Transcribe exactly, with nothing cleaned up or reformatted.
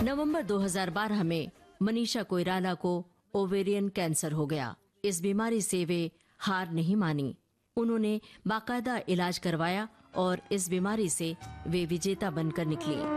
नवंबर दो हज़ार बारह में मनीषा कोइराला को ओवेरियन कैंसर हो गया। इस बीमारी से वे हार नहीं मानी। उन्होंने बाकायदा इलाज करवाया और इस बीमारी से वे विजेता बनकर निकली।